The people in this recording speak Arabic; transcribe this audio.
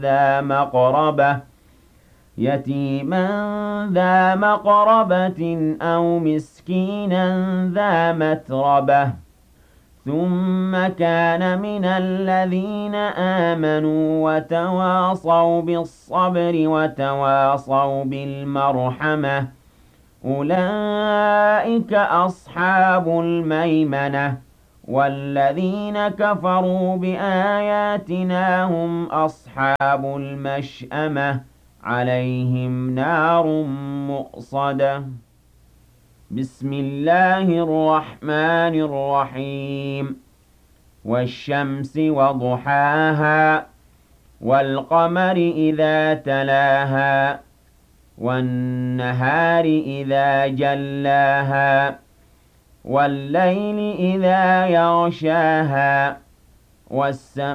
ذا مقربة يتيما ذا مقربة أو مسكينا ذا متربة ثم كان من الذين آمنوا وتواصوا بالصبر وتواصوا بالمرحمة أولئك أصحاب الميمنة والذين كفروا بآياتنا هم أصحاب المشأمة عليهم نار مؤصدة بسم الله الرحمن الرحيم والشمس وضحاها والقمر إذا تلاها والنهار إذا جلاها والليل إذا يغشاها والسماء